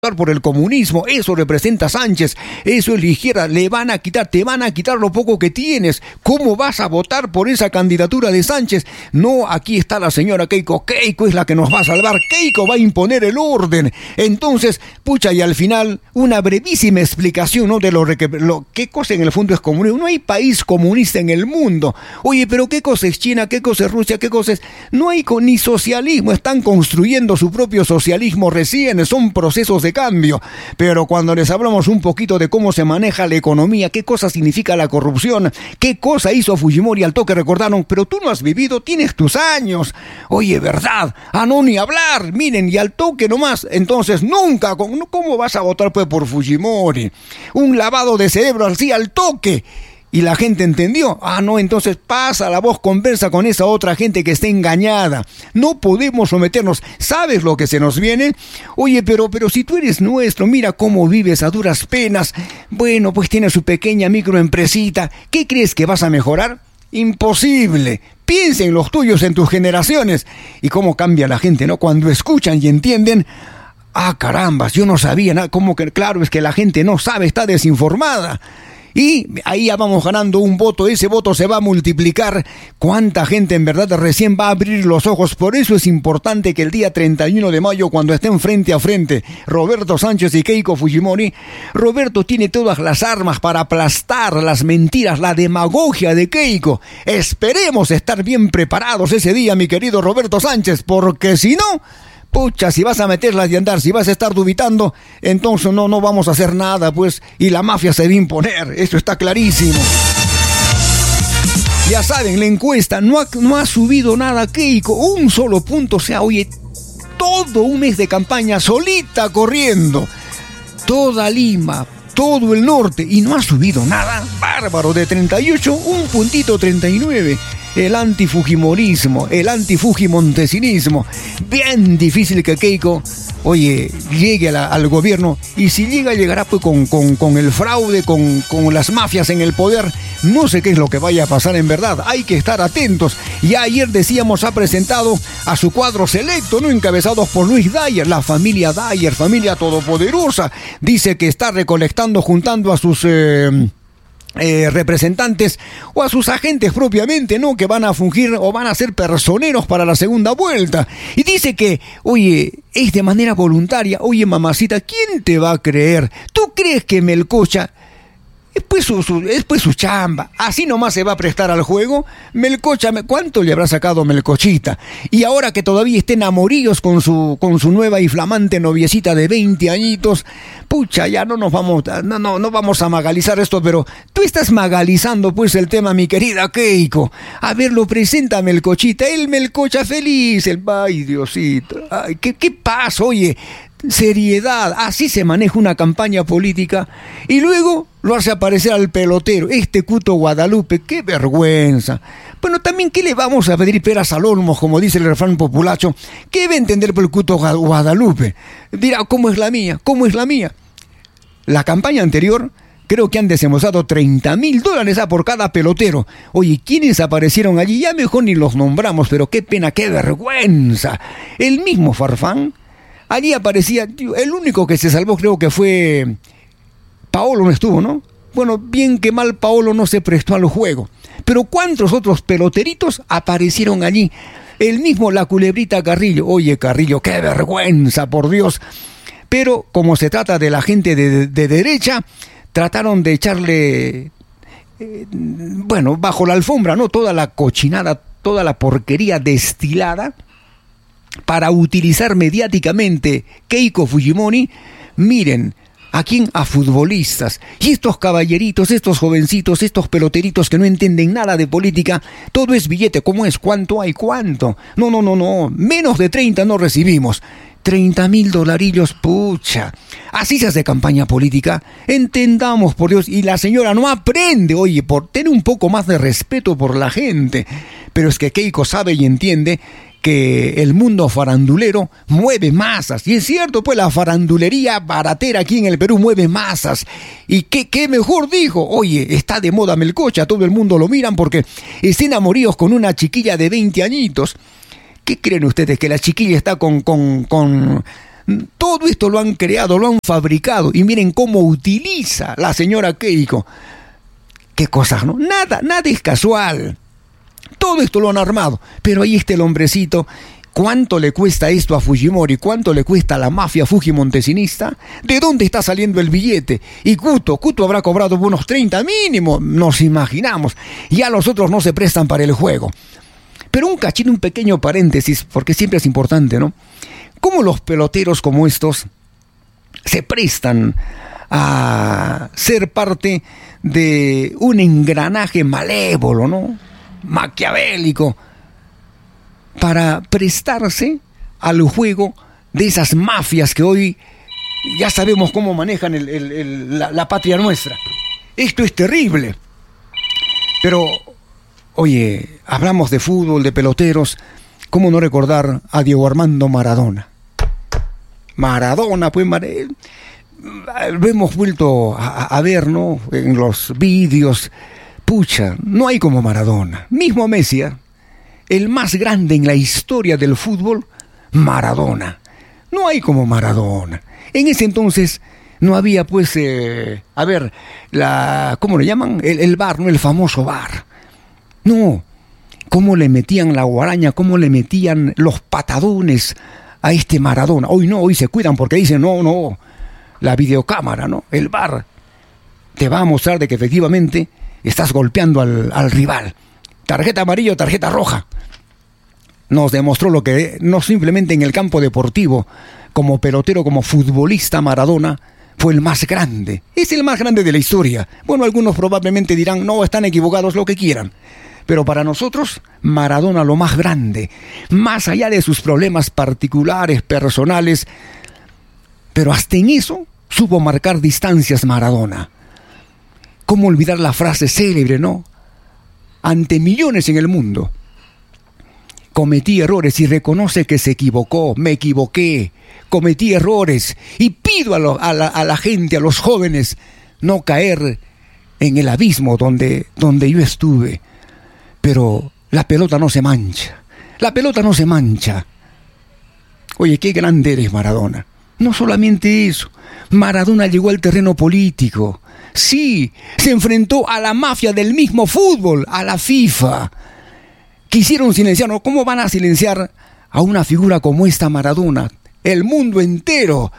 por el comunismo, eso representa Sánchez, eso es la izquierda, te van a quitar lo poco que tienes. ¿Cómo vas a votar por esa candidatura de Sánchez? No, aquí está la señora Keiko es la que nos va a salvar, Keiko va a imponer el orden. Entonces, pucha, y al final, una brevísima explicación, ¿no? De qué cosa en el fondo es comunismo. No hay país comunista en el mundo. Oye, pero ¿qué cosa es China? ¿Qué cosa es Rusia? ¿Qué cosa es? No hay ni socialismo, están construyendo su propio socialismo recién, son procesos de cambio, pero cuando les hablamos un poquito de cómo se maneja la economía, qué cosa significa la corrupción, qué cosa hizo Fujimori, al toque recordaron, pero tú no has vivido, tienes tus años. Oye, ¿verdad? No, ni hablar, miren, y al toque nomás. Entonces nunca, ¿cómo vas a votar pues por Fujimori? Un lavado de cerebro así al toque. Y la gente entendió. No, entonces pasa la voz, conversa con esa otra gente que está engañada. No podemos someternos. ¿Sabes lo que se nos viene? Oye, pero si tú eres nuestro, mira cómo vives a duras penas. Bueno, pues tienes su pequeña microempresita. ¿Qué crees que vas a mejorar? Imposible. Piensa en los tuyos, en tus generaciones. Y cómo cambia la gente, ¿no? Cuando escuchan y entienden. Carambas, yo no sabía nada. Como que, claro, es que la gente no sabe, está desinformada. Y ahí ya vamos ganando un voto, ese voto se va a multiplicar. ¿Cuánta gente en verdad recién va a abrir los ojos? Por eso es importante que el día 31 de mayo, cuando estén frente a frente Roberto Sánchez y Keiko Fujimori, Roberto tiene todas las armas para aplastar las mentiras, la demagogia de Keiko. Esperemos estar bien preparados ese día, mi querido Roberto Sánchez, porque si no... Pucha, si vas a meterlas de andar, si vas a estar dubitando, entonces no vamos a hacer nada, pues, y la mafia se va a imponer, eso está clarísimo. Ya saben, la encuesta no ha subido nada Keiko, un solo punto, o sea, oye, todo un mes de campaña solita corriendo, toda Lima, todo el norte, y no ha subido nada, bárbaro, de 38, un puntito 39. El antifujimorismo, el antifujimontesinismo. Bien difícil que Keiko, oye, llegue al gobierno. Y si llegará pues con el fraude, con las mafias en el poder. No sé qué es lo que vaya a pasar en verdad. Hay que estar atentos. Ya ayer decíamos, ha presentado a su cuadro selecto, ¿no? Encabezados por Luis Dyer, la familia Dyer, familia todopoderosa. Dice que está recolectando, juntando a sus... representantes o a sus agentes propiamente, ¿no? Que van a fungir o van a ser personeros para la segunda vuelta. Y dice que, oye, es de manera voluntaria. Oye, mamacita, ¿quién te va a creer? ¿Tú crees que Melcocha es pues su chamba? Así nomás se va a prestar al juego. Melcocha, ¿cuánto le habrá sacado Melcochita? Y ahora que todavía estén amoríos con su nueva y flamante noviecita de 20 añitos, pucha, ya no vamos a magalizar esto, pero tú estás magalizando pues el tema, mi querida Keiko. A ver, lo presenta Melcochita, el Melcocha feliz, ay, Diosito, ay, ¿qué pasa? Oye, seriedad, así se maneja una campaña política. Y luego lo hace aparecer al pelotero, este Cuto Guadalupe, qué vergüenza. Bueno, también, ¿qué le vamos a pedir peras al olmo, como dice el refrán populacho? ¿Qué va a entender por el Cuto Guadalupe? Dirá, ¿cómo es la mía? ¿Cómo es la mía? La campaña anterior, creo que han desembolsado $30,000 por cada pelotero. Oye, ¿quiénes aparecieron allí? Ya mejor ni los nombramos, pero qué pena, qué vergüenza. El mismo Farfán. Allí aparecía, el único que se salvó creo que fue Paolo, no estuvo, ¿no? Bueno, bien que mal Paolo no se prestó al juego. Pero ¿cuántos otros peloteritos aparecieron allí? El mismo la culebrita Carrillo. Oye, Carrillo, qué vergüenza, por Dios. Pero como se trata de la gente de derecha, trataron de echarle, bajo la alfombra, ¿no? Toda la cochinada, toda la porquería destilada, para utilizar mediáticamente Keiko Fujimori. Miren, ¿a quién? A futbolistas. Y estos caballeritos, estos jovencitos, estos peloteritos que no entienden nada de política, todo es billete. ¿Cómo es? ¿Cuánto hay? ¿Cuánto? No. Menos de 30 no recibimos. $30,000, pucha. Así se hace campaña política. Entendamos, por Dios. Y la señora no aprende, oye, por tener un poco más de respeto por la gente. Pero es que Keiko sabe y entiende que el mundo farandulero mueve masas. Y es cierto, pues la farandulería baratera aquí en el Perú mueve masas. ¿Y qué mejor dijo? Oye, está de moda Melcocha, todo el mundo lo miran porque estén amoríos con una chiquilla de 20 añitos. ¿Qué creen ustedes? ¿Que la chiquilla está con Todo esto lo han creado, lo han fabricado. Y miren cómo utiliza la señora Keiko. Qué cosas, ¿no? Nada es casual. Todo esto lo han armado. Pero ahí está el hombrecito. ¿Cuánto le cuesta esto a Fujimori? ¿Cuánto le cuesta a la mafia fujimontesinista? ¿De dónde está saliendo el billete? Y Cuto habrá cobrado unos 30 mínimo, nos imaginamos. Ya los otros no se prestan para el juego. Pero un pequeño paréntesis, porque siempre es importante, ¿no? ¿Cómo los peloteros como estos se prestan a ser parte de un engranaje malévolo, ¿no? Maquiavélico, para prestarse al juego de esas mafias que hoy ya sabemos cómo manejan la patria nuestra? Esto es terrible. Pero, oye, hablamos de fútbol, de peloteros, ¿cómo no recordar a Diego Armando Maradona? Maradona, pues, lo hemos vuelto a ver, ¿no? En los vídeos. Pucha, no hay como Maradona. Mismo Messi, el más grande en la historia del fútbol, Maradona. No hay como Maradona. En ese entonces no había, pues, ¿cómo le llaman? El VAR, ¿no? El famoso VAR. No, cómo le metían la guaraña, cómo le metían los patadones a este Maradona. Hoy no, hoy se cuidan porque dicen, no, la videocámara, ¿no? El VAR te va a mostrar de que efectivamente estás golpeando al rival. Tarjeta amarilla o tarjeta roja. Nos demostró lo que no simplemente en el campo deportivo, como pelotero, como futbolista, Maradona fue el más grande. Es el más grande de la historia. Bueno, algunos probablemente dirán, no, están equivocados, lo que quieran. Pero para nosotros, Maradona lo más grande, más allá de sus problemas particulares, personales. Pero hasta en eso supo marcar distancias Maradona. ¿Cómo olvidar la frase célebre, no? Ante millones en el mundo. Cometí errores y reconoce que se equivocó, me equivoqué, cometí errores y pido a la gente, a los jóvenes, no caer en el abismo donde yo estuve. Pero la pelota no se mancha, la pelota no se mancha. Oye, qué grande eres, Maradona. No solamente eso, Maradona llegó al terreno político. Sí, se enfrentó a la mafia del mismo fútbol, a la FIFA. Quisieron silenciarlo. ¿Cómo van a silenciar a una figura como esta Maradona? El mundo entero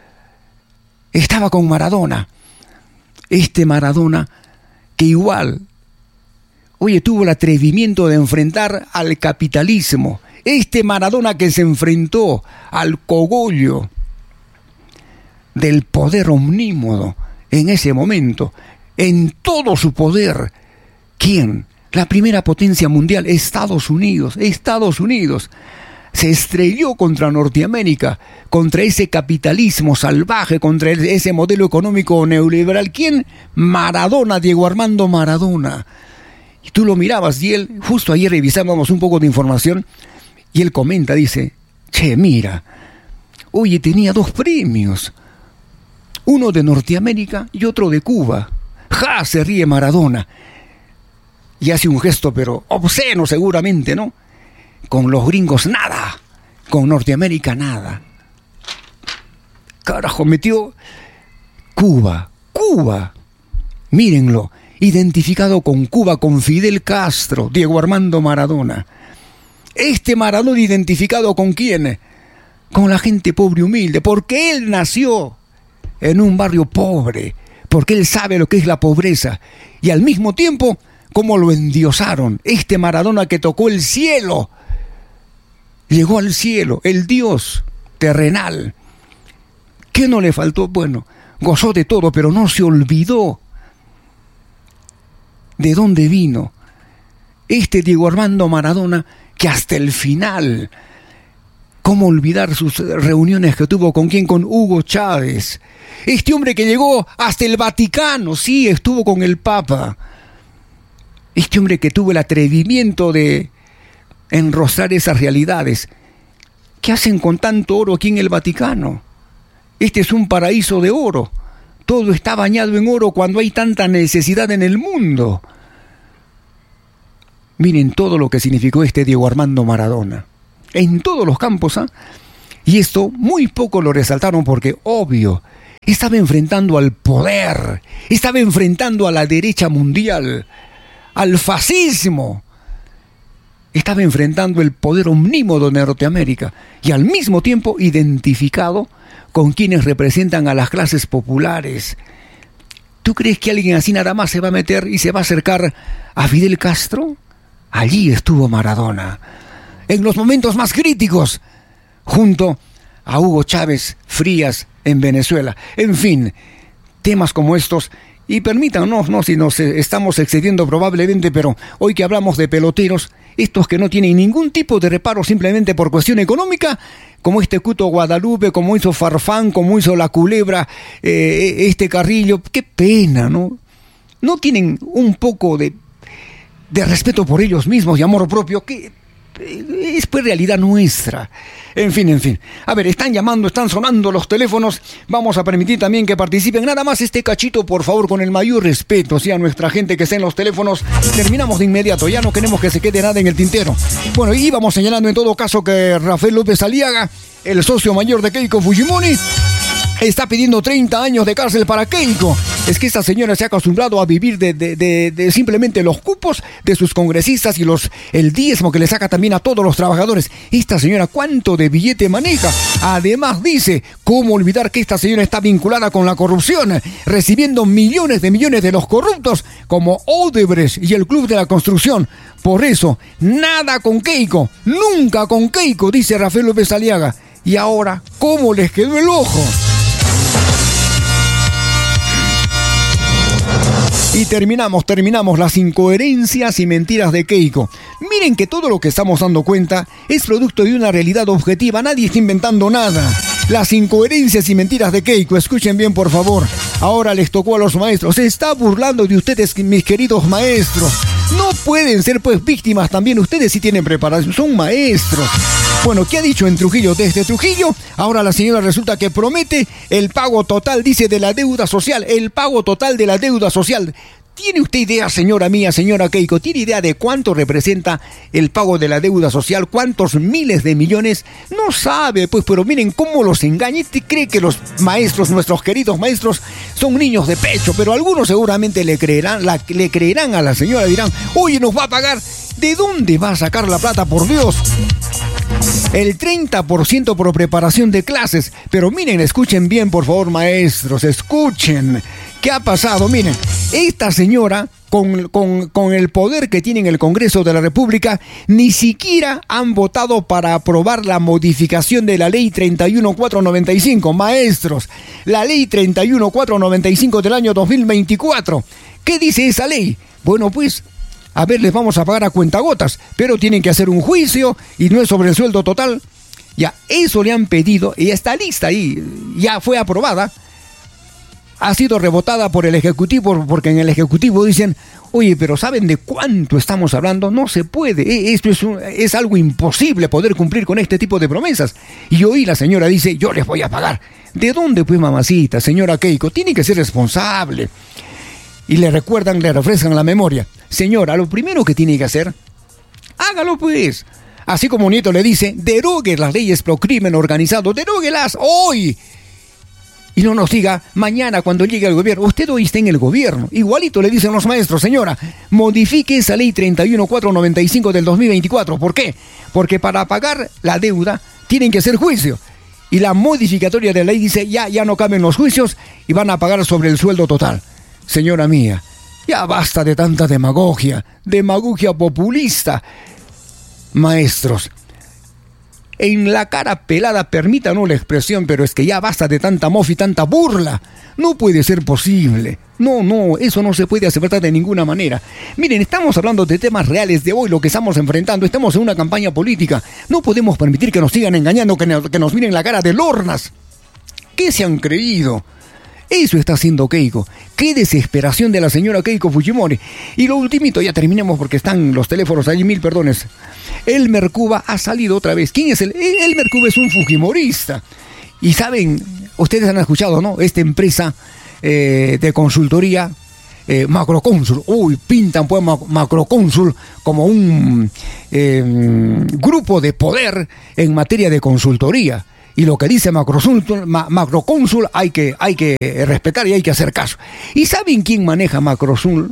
estaba con Maradona. Este Maradona que igual, oye, tuvo el atrevimiento de enfrentar al capitalismo. Este Maradona que se enfrentó al cogollo del poder omnímodo en ese momento, en todo su poder. ¿Quién? La primera potencia mundial, Estados Unidos. Estados Unidos se estrelló contra Norteamérica, contra ese capitalismo salvaje, contra ese modelo económico neoliberal. ¿Quién? Maradona, Diego Armando Maradona. Y tú lo mirabas y él, justo ayer revisábamos un poco de información, y él comenta, dice, che, mira, oye, tenía 2 premios, uno de Norteamérica y otro de Cuba. ¡Ja! Se ríe Maradona. Y hace un gesto, pero obsceno seguramente, ¿no? Con los gringos nada, con Norteamérica nada. Carajo, metió Cuba. Mírenlo, identificado con Cuba, con Fidel Castro, Diego Armando Maradona. Este Maradona identificado con ¿quién? Con la gente pobre y humilde, porque él nació en un barrio pobre, porque él sabe lo que es la pobreza, y al mismo tiempo, cómo lo endiosaron. Este Maradona que tocó el cielo, llegó al cielo, el Dios terrenal. ¿Qué no le faltó? Bueno, gozó de todo, pero no se olvidó de dónde vino. Este Diego Armando Maradona, que hasta el final, ¿cómo olvidar sus reuniones que tuvo con quién? Con Hugo Chávez. Este hombre que llegó hasta el Vaticano, sí, estuvo con el Papa. Este hombre que tuvo el atrevimiento de enrostrar esas realidades. ¿Qué hacen con tanto oro aquí en el Vaticano? Este es un paraíso de oro. Todo está bañado en oro cuando hay tanta necesidad en el mundo. Miren todo lo que significó este Diego Armando Maradona. En todos los campos, ¿ah? Y esto muy poco lo resaltaron porque, obvio, estaba enfrentando al poder, estaba enfrentando a la derecha mundial, al fascismo. Estaba enfrentando el poder omnímodo de Norteamérica y al mismo tiempo identificado con quienes representan a las clases populares. ¿Tú crees que alguien así nada más se va a meter y se va a acercar a Fidel Castro? Allí estuvo Maradona, en los momentos más críticos, junto a Hugo Chávez Frías en Venezuela. En fin, temas como estos. Y permítanos, no, si nos estamos excediendo probablemente, pero hoy que hablamos de peloteros, estos que no tienen ningún tipo de reparo simplemente por cuestión económica, como este Cuto Guadalupe, como hizo Farfán, como hizo La Culebra, este Carrillo, qué pena, ¿no? No tienen un poco de respeto por ellos mismos y amor propio, que es pues realidad nuestra. En fin. A ver, están llamando, están sonando los teléfonos. Vamos a permitir también que participen. Nada más este cachito, por favor, con el mayor respeto, a nuestra gente que está en los teléfonos. Terminamos de inmediato, ya no queremos que se quede nada en el tintero. Bueno, íbamos señalando en todo caso que Rafael López Aliaga, el socio mayor de Keiko Fujimori, está pidiendo 30 años de cárcel para Keiko. Es que esta señora se ha acostumbrado a vivir de simplemente los cupos de sus congresistas y el diezmo que le saca también a todos los trabajadores. Esta señora, ¿cuánto de billete maneja? Además dice, ¿cómo olvidar que esta señora está vinculada con la corrupción, recibiendo millones de los corruptos como Odebrecht y el Club de la Construcción? Por eso, nada con Keiko, nunca con Keiko, dice Rafael López Aliaga. Y ahora, ¿cómo les quedó el ojo? Y terminamos las incoherencias y mentiras de Keiko. Miren que todo lo que estamos dando cuenta es producto de una realidad objetiva. Nadie está inventando nada. Las incoherencias y mentiras de Keiko, escuchen bien por favor. Ahora les tocó a los maestros. Se está burlando de ustedes, mis queridos maestros. No pueden ser pues víctimas también. Ustedes sí tienen preparación, son maestros. Bueno, ¿qué ha dicho en Trujillo? Desde Trujillo, ahora la señora resulta que promete el pago total, dice, de la deuda social. El pago total de la deuda social. ¿Tiene usted idea, señora mía, señora Keiko? ¿Tiene idea de cuánto representa el pago de la deuda social? ¿Cuántos miles de millones? No sabe, pues, pero miren cómo los engaña. ¿Usted cree que los maestros, nuestros queridos maestros, son niños de pecho? Pero algunos seguramente le creerán a la señora, dirán, oye, nos va a pagar. ¿De dónde va a sacar la plata, por Dios? El 30% por preparación de clases. Pero miren, escuchen bien, por favor, maestros, escuchen. ¿Qué ha pasado? Miren, esta señora, con el poder que tiene en el Congreso de la República, ni siquiera han votado para aprobar la modificación de la Ley 31495. Maestros, la Ley 31495 del año 2024. ¿Qué dice esa ley? Bueno, pues, a ver, les vamos a pagar a cuentagotas, pero tienen que hacer un juicio y no es sobre el sueldo total. Ya, eso le han pedido y está lista ahí, ya fue aprobada. Ha sido rebotada por el Ejecutivo, porque en el Ejecutivo dicen, oye, pero ¿saben de cuánto estamos hablando? No se puede, esto es algo imposible poder cumplir con este tipo de promesas. Y hoy la señora dice, yo les voy a pagar. ¿De dónde, pues, mamacita, señora Keiko? Tiene que ser responsable. Y le refrescan la memoria. Señora, lo primero que tiene que hacer, hágalo pues. Así como Nieto le dice, derogue las leyes pro crimen organizado, deróguelas hoy. Y no nos diga, mañana cuando llegue al gobierno, usted hoy está en el gobierno. Igualito le dicen los maestros, señora, modifique esa ley 31495 del 2024. ¿Por qué? Porque para pagar la deuda tienen que hacer juicio. Y la modificatoria de la ley dice, ya no caben los juicios y van a pagar sobre el sueldo total. Señora mía, ya basta de tanta demagogia populista. Maestros, en la cara pelada, permítanos la expresión, pero es que ya basta de tanta mofa y tanta burla. No puede ser posible. No, eso no se puede aceptar de ninguna manera. Miren, estamos hablando de temas reales de hoy, lo que estamos enfrentando. Estamos en una campaña política. No podemos permitir que nos sigan engañando, que nos miren la cara de lornas. ¿Qué se han creído? Eso está haciendo Keiko. Qué desesperación de la señora Keiko Fujimori. Y lo ultimito, ya terminemos porque están los teléfonos allí, mil perdones. Elmer Cuba ha salido otra vez. ¿Quién es él? Elmer Cuba es un fujimorista. Y saben, ustedes han escuchado, ¿no? Esta empresa de consultoría, Macrocónsul. Pintan pues Macrocónsul como un grupo de poder en materia de consultoría. Y lo que dice Macrocónsul hay que respetar y hay que hacer caso. ¿Y saben quién maneja Macrocónsul?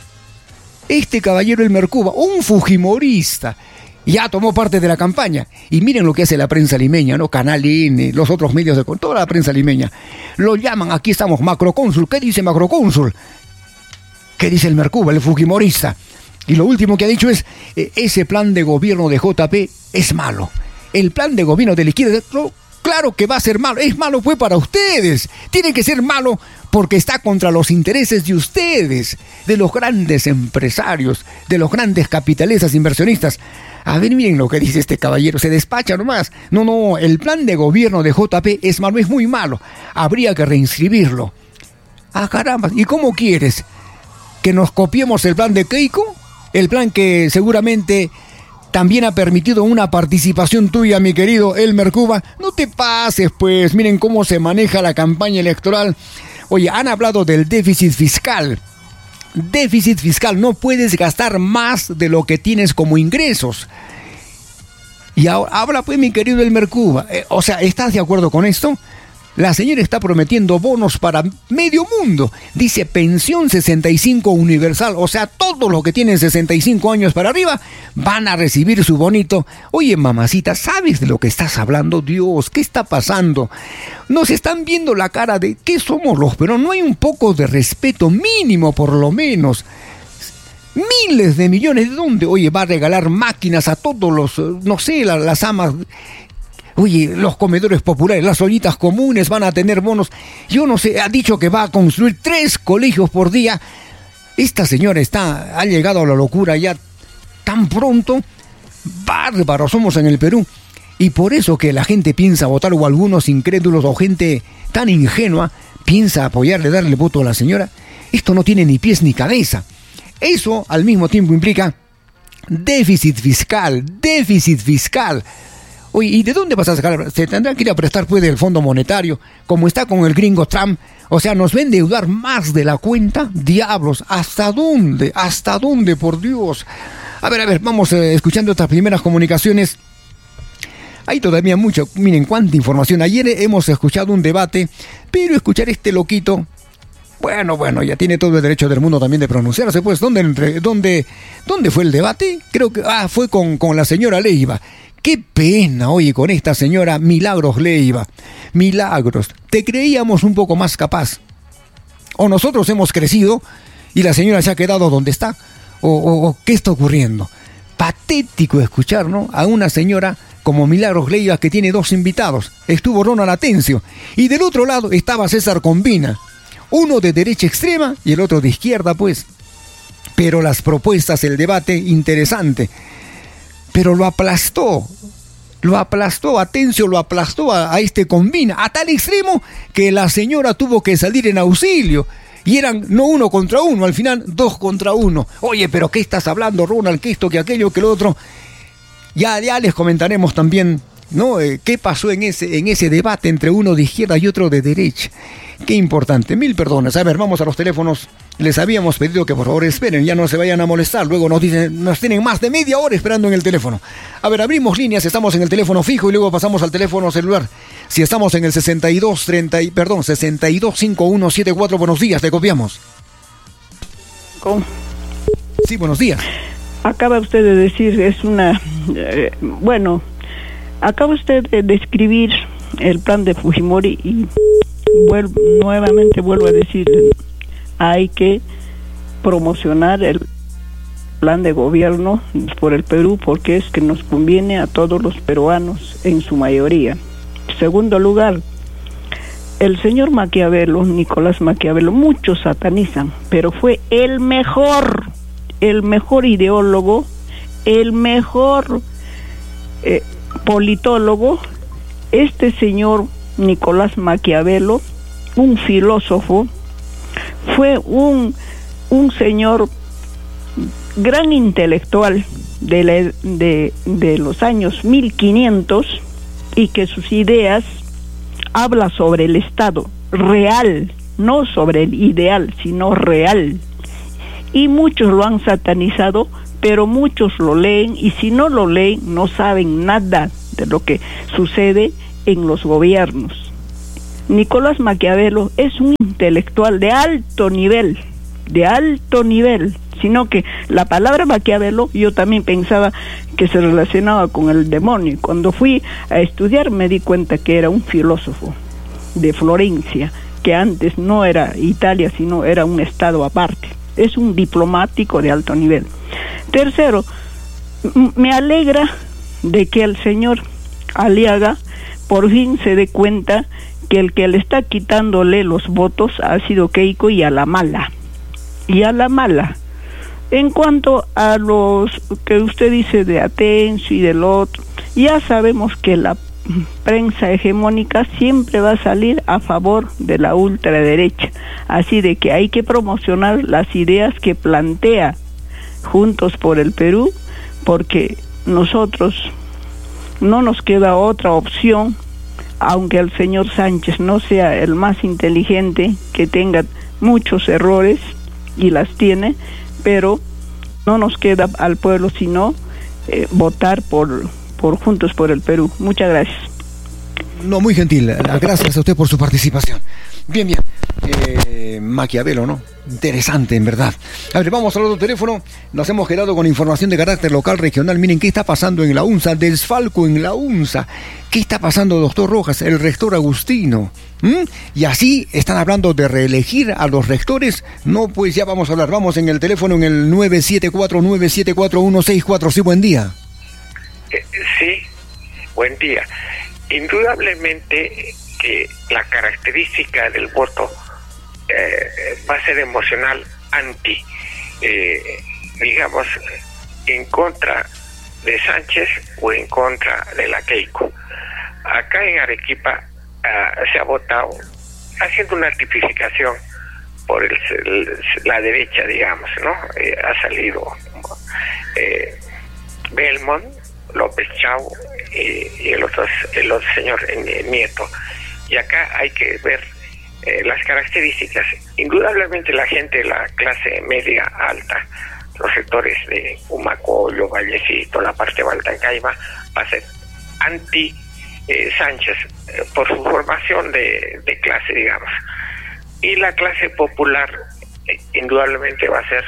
Este caballero el Mercuba, un fujimorista. Ya tomó parte de la campaña. Y miren lo que hace la prensa limeña, ¿no? Canal N, los otros medios toda la prensa limeña. Lo llaman, aquí estamos, Macrocónsul. ¿Qué dice Macrocónsul? ¿Qué dice el Mercuba, el fujimorista? Y lo último que ha dicho es, ese plan de gobierno de JP es malo. El plan de gobierno de la izquierda, claro que va a ser malo. Es malo pues para ustedes. Tiene que ser malo porque está contra los intereses de ustedes, de los grandes empresarios, de los grandes capitalistas inversionistas. A ver, miren lo que dice este caballero, se despacha nomás. No, el plan de gobierno de JP es malo, es muy malo. Habría que reinscribirlo. Ah, caramba, ¿y cómo quieres? ¿Que nos copiemos el plan de Keiko? El plan que seguramente también ha permitido una participación tuya, mi querido Elmer Cuba. No te pases, pues, miren cómo se maneja la campaña electoral. Oye, han hablado del déficit fiscal. Déficit fiscal, no puedes gastar más de lo que tienes como ingresos. Y ahora, habla pues mi querido Elmer Cuba. O sea, ¿estás de acuerdo con esto? La señora está prometiendo bonos para medio mundo. Dice pensión 65 universal. O sea, todos los que tienen 65 años para arriba van a recibir su bonito. Oye, mamacita, ¿sabes de lo que estás hablando? Dios, ¿qué está pasando? Nos están viendo la cara de ¿qué somos los? Pero no hay un poco de respeto mínimo, por lo menos. Miles de millones, ¿de dónde? Oye, va a regalar máquinas a todos los, no sé, las amas. Oye, los comedores populares, las ollitas comunes van a tener bonos. Yo no sé, ha dicho que va a construir 3 colegios por día. Esta señora ha llegado a la locura ya tan pronto. Bárbaros somos en el Perú. Y por eso que la gente piensa votar, o algunos incrédulos o gente tan ingenua piensa apoyarle, darle voto a la señora. Esto no tiene ni pies ni cabeza. Eso al mismo tiempo implica déficit fiscal. Oye, ¿y de dónde vas a sacar? Se tendrá que ir a prestar pues del Fondo Monetario, como está con el gringo Trump. O sea, nos va a endeudar más de la cuenta. Diablos, ¿hasta dónde? ¿Hasta dónde, por Dios? A ver, vamos escuchando estas primeras comunicaciones. Hay todavía mucho, miren cuánta información. Ayer hemos escuchado un debate, pero escuchar este loquito, bueno, ya tiene todo el derecho del mundo también de pronunciarse, pues. ¿Dónde fue el debate? Creo que fue con la señora Leiva. Qué pena, oye, con esta señora Milagros Leiva. Milagros, te creíamos un poco más capaz. O nosotros hemos crecido y la señora se ha quedado donde está. O ¿qué está ocurriendo? Patético escuchar, ¿no? A una señora como Milagros Leiva que tiene 2 invitados. Estuvo Ronald Atencio. Y del otro lado estaba César Combina. Uno de derecha extrema y el otro de izquierda, pues. Pero las propuestas, el debate, interesante. Pero lo aplastó, Atencio lo aplastó a este Combina, a tal extremo que la señora tuvo que salir en auxilio. Y eran no 1 contra 1, al final 2 contra 1. Oye, pero ¿qué estás hablando, Ronald? ¿Qué esto, que aquello, que lo otro? Ya les comentaremos también, ¿no? ¿Qué pasó en ese debate entre uno de izquierda y otro de derecha? Qué importante, 1000 perdones. A ver, vamos a los teléfonos. Les habíamos pedido que por favor esperen, ya no se vayan a molestar. Luego nos tienen más de media hora esperando en el teléfono. A ver, abrimos líneas, estamos en el teléfono fijo y luego pasamos al teléfono celular. Si estamos en el 625174, buenos días, te copiamos. ¿Cómo? Sí, buenos días. Acaba usted de decir, acaba usted de describir el plan de Fujimori y nuevamente vuelvo a decir, hay que promocionar el plan de gobierno por el Perú porque es que nos conviene a todos los peruanos en su mayoría. Segundo lugar, el señor Maquiavelo, Nicolás Maquiavelo, muchos satanizan, pero fue el mejor ideólogo, el mejor politólogo. Este señor Nicolás Maquiavelo, un filósofo, fue un señor gran intelectual de los años 1500 y que sus ideas habla sobre el Estado real, no sobre el ideal, sino real. Y muchos lo han satanizado, pero muchos lo leen y si no lo leen no saben nada de lo que sucede en los gobiernos. Nicolás Maquiavelo es un intelectual de alto nivel, sino que la palabra Maquiavelo yo también pensaba que se relacionaba con el demonio. Cuando fui a estudiar me di cuenta que era un filósofo de Florencia, que antes no era Italia, sino era un estado aparte. Es un diplomático de alto nivel. Tercero, me alegra de que el señor Aliaga por fin se dé cuenta que el que le está quitándole los votos ha sido Keiko y a la mala. En cuanto a los que usted dice de Atencio y del otro, ya sabemos que la prensa hegemónica siempre va a salir a favor de la ultraderecha, así de que hay que promocionar las ideas que plantea Juntos por el Perú, porque nosotros no nos queda otra opción, aunque el señor Sánchez no sea el más inteligente, que tenga muchos errores y las tiene, pero no nos queda al pueblo sino votar por Juntos por el Perú. Muchas gracias. No, muy gentil. Gracias a usted por su participación. Bien. Maquiavelo, ¿no? Interesante, en verdad. A ver, vamos al otro teléfono. Nos hemos quedado con información de carácter local, regional. Miren, ¿qué está pasando en la UNSA? Desfalco en la UNSA. ¿Qué está pasando, doctor Rojas? El rector Agustino. Y así están hablando de reelegir a los rectores. No, pues ya vamos a hablar. Vamos en el teléfono en el 974-974-164. Sí, buen día. Sí, buen día. Indudablemente que la característica del voto va a ser emocional anti, digamos, en contra de Sánchez o en contra de la Keiko. Acá en Arequipa se ha votado haciendo una tipificación por la derecha, digamos, ¿no? Ha salido Belmont, López Chau y el otro señor Nieto. Y acá hay que ver las características. Indudablemente la gente de la clase media alta, los sectores de Humacoyo, Vallecito, la parte de Baltancaiba, va a ser anti Sánchez por su formación de clase, digamos. Y la clase popular indudablemente va a ser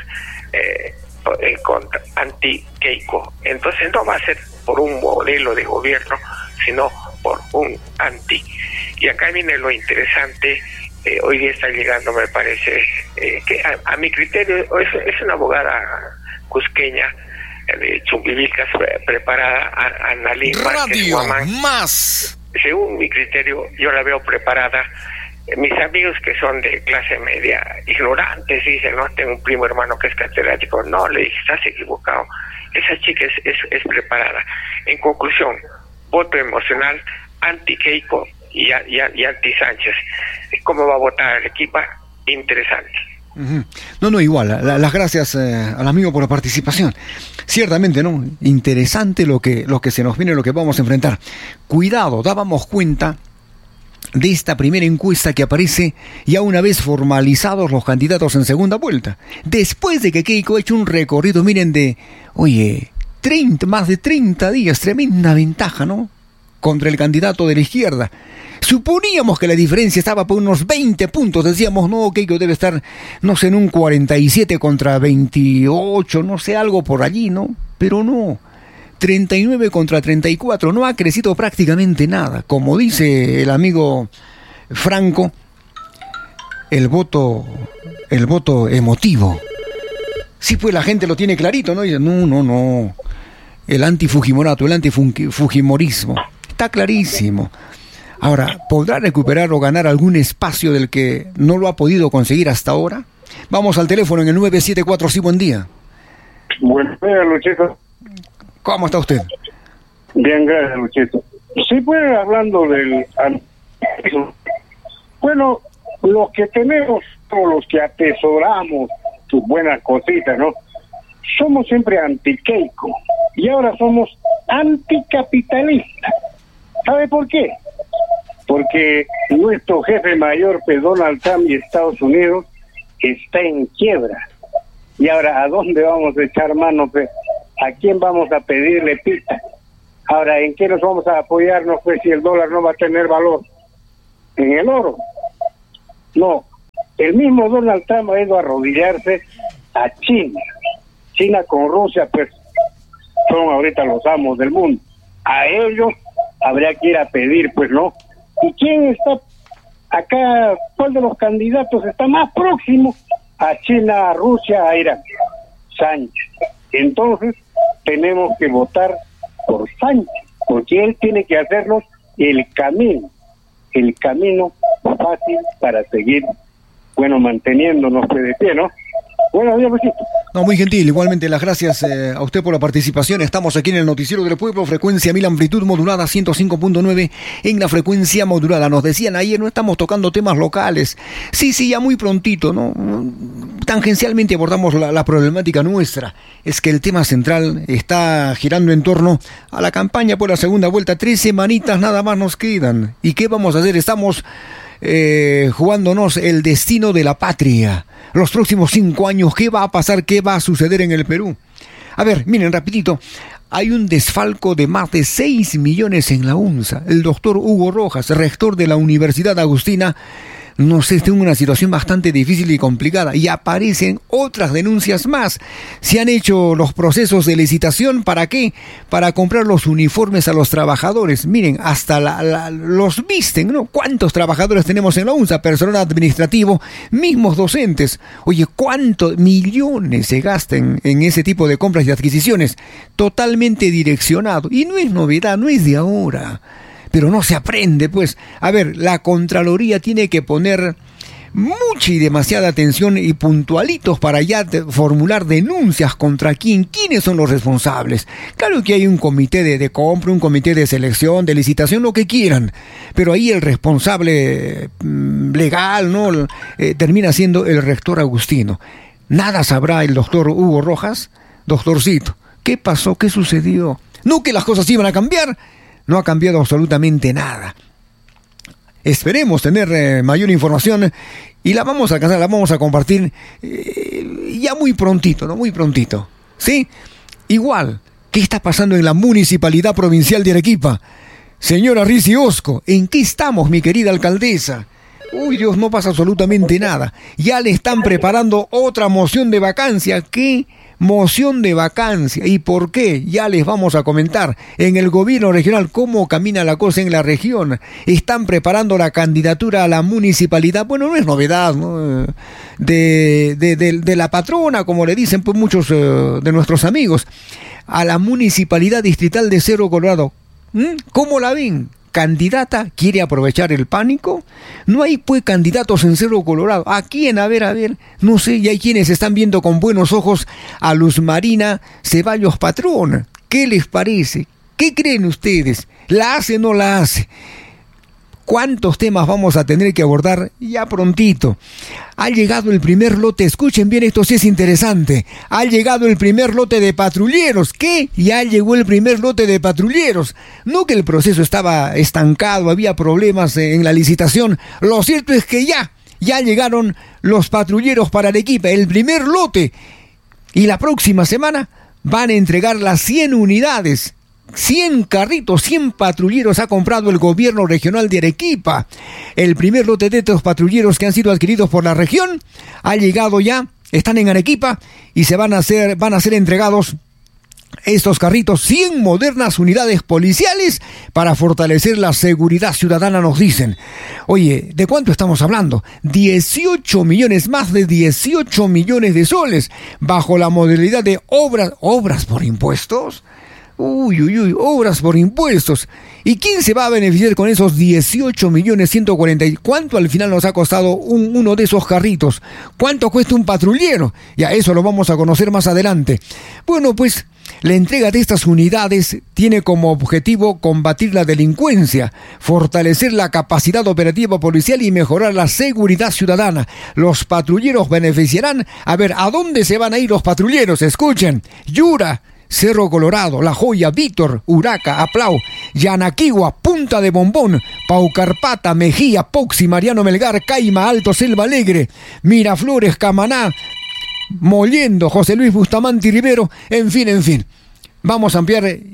anti Keiko. Entonces no va a ser por un modelo de gobierno, sino por un anti. Y acá viene lo interesante. Hoy día está llegando, me parece, que a mi criterio es una abogada cusqueña de Chumbivilcas preparada, Annalyn Radio Más. Según mi criterio, yo la veo preparada. Mis amigos que son de clase media, ignorantes, dicen, no, tengo un primo hermano que es catedrático. No, le dije, estás equivocado. Esa chica es preparada. En conclusión, voto emocional, anti-Keiko y anti-Sánchez. ¿Cómo va a votar Arequipa? Interesante. No, igual, las gracias al amigo por la participación. Ciertamente, ¿no? Interesante lo que se nos viene, lo que vamos a enfrentar. Cuidado, dábamos cuenta de esta primera encuesta que aparece ya una vez formalizados los candidatos en segunda vuelta. Después de que Keiko ha hecho un recorrido, miren, de, más de 30 días, tremenda ventaja, ¿no? Contra el candidato de la izquierda. Suponíamos que la diferencia estaba por unos 20 puntos. Decíamos, no, Keiko debe estar, no sé, en un 47 contra 28, no sé, algo por allí, ¿no? Pero no. 39 contra 34, no ha crecido prácticamente nada. Como dice el amigo Franco, el voto emotivo. Sí, pues la gente lo tiene clarito, ¿no? Y dice, no. El antifujimorato, el antifujimorismo. Está clarísimo. Ahora, ¿podrá recuperar o ganar algún espacio del que no lo ha podido conseguir hasta ahora? Vamos al teléfono en el 974, sí, buen día. Buenos días, Luchito. ¿Cómo está usted? Bien, gracias, Luchito. Sí, pues, hablando del... Bueno, los que tenemos, todos los que atesoramos sus buenas cositas, ¿no? Somos siempre anti-Keiko y ahora somos anticapitalistas. ¿Sabe por qué? Porque nuestro jefe mayor, Donald Trump y Estados Unidos, está en quiebra. Y ahora, ¿a dónde vamos a echar mano? ¿A quién vamos a pedirle pita? Ahora, ¿en qué nos vamos a apoyarnos pues si el dólar no va a tener valor? En el oro. No, el mismo Donald Trump ha ido a arrodillarse a China. China con Rusia pues son ahorita los amos del mundo. A ellos habría que ir a pedir, pues, ¿no? ¿Y quién está acá? ¿Cuál de los candidatos está más próximo a China, a Rusia, a Irán? Sánchez. Entonces tenemos que votar por Sánchez, porque él tiene que hacernos el camino fácil para seguir, bueno, manteniéndonos de pie, ¿no? Buenos días, Luisito. No, muy gentil. Igualmente las gracias a usted por la participación. Estamos aquí en el Noticiero del Pueblo, frecuencia 1000, amplitud modulada 105.9 en la frecuencia modulada. Nos decían ayer, no estamos tocando temas locales. Sí, ya muy prontito, ¿no? Tangencialmente abordamos la problemática nuestra. Es que el tema central está girando en torno a la campaña por la segunda vuelta. 3 semanitas nada más nos quedan. ¿Y qué vamos a hacer? Estamos jugándonos el destino de la patria. Los próximos 5 años, ¿qué va a pasar? ¿Qué va a suceder en el Perú? A ver, miren, rapidito. Hay un desfalco de más de 6 millones en la UNSA. El doctor Hugo Rojas, rector de la Universidad Agustina, nos está en una situación bastante difícil y complicada. Y aparecen otras denuncias más. Se han hecho los procesos de licitación, ¿para qué? Para comprar los uniformes a los trabajadores. Miren, hasta los visten, ¿no? ¿Cuántos trabajadores tenemos en la UNSA? Personal administrativo, mismos docentes. Oye, ¿cuántos millones se gastan en ese tipo de compras y adquisiciones? Totalmente direccionado. Y no es novedad, no es de ahora. Pero no se aprende, pues. A ver, la Contraloría tiene que poner mucha y demasiada atención y puntualitos para ya formular denuncias contra quiénes son los responsables. Claro que hay un comité de compra, un comité de selección, de licitación, lo que quieran, pero ahí el responsable legal, ¿no? Termina siendo el rector Agustino. Nada sabrá el doctor Hugo Rojas, doctorcito. ¿Qué pasó? ¿Qué sucedió? No que las cosas iban a cambiar. No ha cambiado absolutamente nada. Esperemos tener mayor información y la vamos a alcanzar, la vamos a compartir ya muy prontito, ¿no? Muy prontito. ¿Sí? Igual, ¿qué está pasando en la Municipalidad Provincial de Arequipa? Señora Rizzi Osco, ¿en qué estamos, mi querida alcaldesa? Uy, Dios, no pasa absolutamente nada. Ya le están preparando otra moción de vacancia. ¿Qué moción de vacancia? ¿Y por qué? Ya les vamos a comentar. En el gobierno regional, ¿cómo camina la cosa en la región? Están preparando la candidatura a la municipalidad. Bueno, no es novedad, ¿no? De la patrona, como le dicen pues muchos de nuestros amigos, a la municipalidad distrital de Cerro Colorado. ¿Cómo la ven? ¿Candidata quiere aprovechar el pánico? No hay pues candidatos en Cerro Colorado. ¿A quién? A ver, no sé, y hay quienes están viendo con buenos ojos a Luz Marina Ceballos Patrón. ¿Qué les parece? ¿Qué creen ustedes? ¿La hace o no la hace? ¿Cuántos temas vamos a tener que abordar ya prontito? Ha llegado el primer lote, escuchen bien, esto sí es interesante. Ha llegado el primer lote de patrulleros. ¿Qué? Ya llegó el primer lote de patrulleros. No que el proceso estaba estancado, había problemas en la licitación. Lo cierto es que ya llegaron los patrulleros para Arequipa, el primer lote. Y la próxima semana van a entregar las 100 unidades. 100 carritos, 100 patrulleros ha comprado el gobierno regional de Arequipa. El primer lote de estos patrulleros que han sido adquiridos por la región ha llegado ya, están en Arequipa y van a ser entregados estos carritos, 100 modernas unidades policiales para fortalecer la seguridad ciudadana, nos dicen. Oye, ¿de cuánto estamos hablando? 18 millones, más de 18 millones de soles, bajo la modalidad de obras por impuestos. Obras por impuestos. ¿Y quién se va a beneficiar con esos 18 millones 140? ¿Cuánto al final nos ha costado uno de esos carritos? ¿Cuánto cuesta un patrullero? Ya eso lo vamos a conocer más adelante. Bueno, pues la entrega de estas unidades tiene como objetivo combatir la delincuencia, fortalecer la capacidad operativa policial y mejorar la seguridad ciudadana. Los patrulleros beneficiarán. A ver, ¿a dónde se van a ir los patrulleros? Escuchen. Yura, Cerro Colorado, La Joya, Víctor, Uraca, Aplau, Yanaquigua, Punta de Bombón, Paucarpata, Mejía, Poxi, Mariano Melgar, Caima, Alto, Selva Alegre, Miraflores, Camaná, Mollendo, José Luis Bustamante y Rivero, en fin. Vamos a ampliar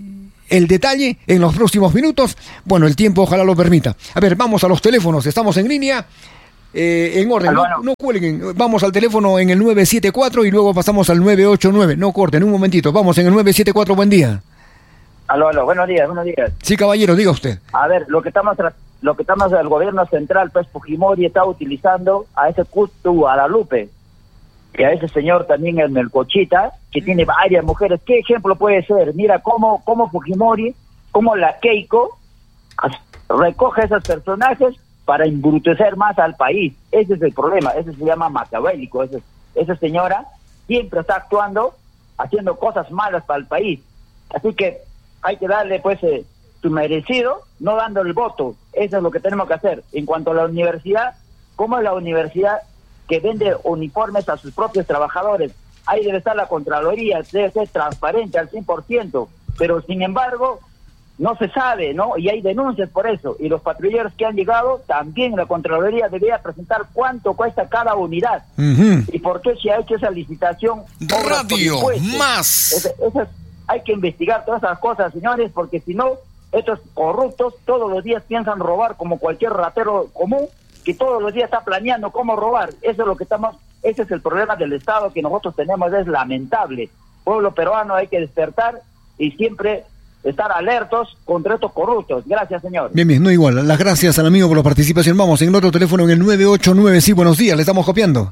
el detalle en los próximos minutos. Bueno, el tiempo ojalá lo permita. A ver, vamos a los teléfonos, estamos en línea. En orden, no cuelguen. Vamos al teléfono en el 974 y luego pasamos al 989. No corten, un momentito. Vamos en el 974, buen día. Aló, buenos días. Sí, caballero, diga usted. A ver, lo que estamos el gobierno central, pues Fujimori está utilizando a ese Cutu Guadalupe y a ese señor también, el Melcochita, que tiene varias mujeres. ¿Qué ejemplo puede ser? Mira cómo Fujimori, cómo la Keiko recoge a esos personajes para embrutecer más al país. Ese es el problema, ese se llama maquiavélico. Esa señora siempre está actuando, haciendo cosas malas para el país. Así que hay que darle pues su merecido, no dando el voto. Eso es lo que tenemos que hacer. En cuanto a la universidad, ¿cómo es la universidad que vende uniformes a sus propios trabajadores? Ahí debe estar la Contraloría, debe ser transparente al 100%, pero sin embargo no se sabe, ¿no? Y hay denuncias por eso. Y los patrulleros que han llegado, también la Contraloría debería presentar cuánto cuesta cada unidad. Y por qué se ha hecho esa licitación. Radio Más. Hay que investigar todas esas cosas, señores, porque si no, estos corruptos todos los días piensan robar como cualquier ratero común, que todos los días está planeando cómo robar. Eso es lo que ese es el problema del Estado que nosotros tenemos, es lamentable. Pueblo peruano, hay que despertar y siempre estar alertos contra estos corruptos. Gracias, señor. Bien, no igual. Las gracias al amigo por la participación. Vamos en el otro teléfono en el 989. Sí, buenos días, le estamos copiando.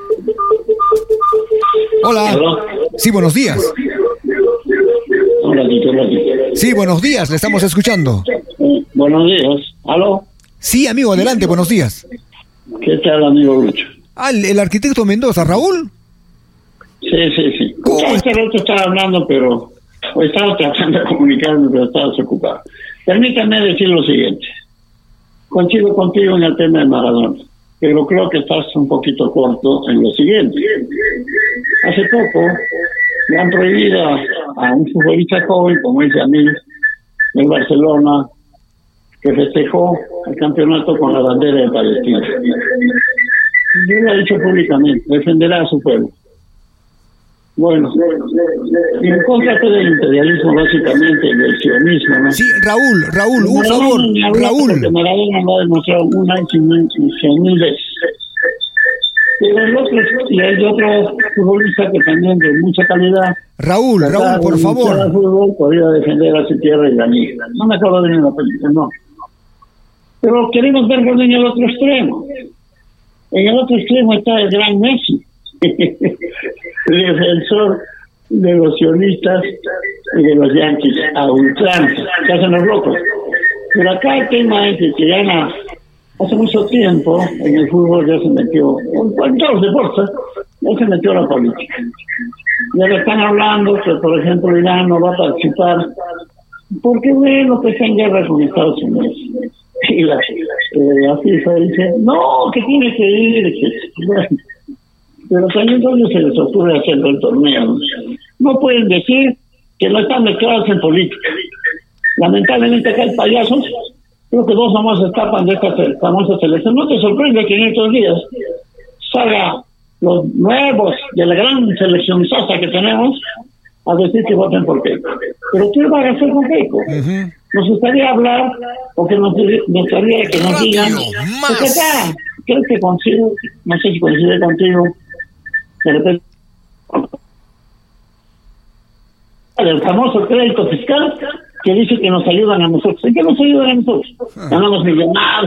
Hola. ¿Aló? Sí, buenos días. Hola. Sí, buenos días, le estamos escuchando. Buenos días. ¿Aló? Sí, amigo, adelante, buenos días. ¿Qué tal, amigo Lucho? El arquitecto Mendoza, ¿Raúl? Sí. ¿Cómo Hace rato estaba hablando, pero estaba tratando de comunicarme, pero estaba desocupado. Permítame decir lo siguiente. Coincido contigo en el tema de Maradona, pero creo que estás un poquito corto en lo siguiente. Hace poco le han prohibido a un futbolista joven, como es Yamil, del Barcelona, que festejó el campeonato con la bandera de Palestina. Yo lo he dicho públicamente, defenderá a su pueblo. Bueno, y en contra del imperialismo, básicamente, del sionismo, ¿no? Sí, Raúl, un favor, Raúl. Porque Maradona lo ha demostrado una y 100.000 veces. Pero y hay otro futbolista que también de mucha calidad. Raúl, por favor. El fútbol podría defender a su tierra y la mía. No me acuerdo bien de la película, no. Pero queremos ver en el otro extremo. En el otro extremo está el gran Messi, defensor de los sionistas y de los yanquis a ultranza, que hacen los locos. Pero acá el tema es que gana hace mucho tiempo en el fútbol, ya se metió, en todos los deportes, ya se metió la política. Ya le están hablando que, por ejemplo, Irán no va a participar porque bueno, que está en guerra con Estados Unidos. Y la FIFA dice, no, que tiene que ir, bueno. Pero también cuando se les ocurre hacerlo el torneo, no pueden decir que no están mezclados en política. Lamentablemente acá hay payasos, creo que dos nomás escapan de esta famosa selección. No te sorprende que en estos días salga los nuevos de la gran selección sosa que tenemos a decir que voten por Keiko. Pero ¿qué van a hacer con Keiko? Nos gustaría hablar, o que nos gustaría que nos digan, porque acá creo que consigo, no sé si coincide contigo, de repente, el famoso crédito fiscal que dice que nos ayudan a nosotros. ¿En qué nos ayudan a nosotros? Ganamos millonarios,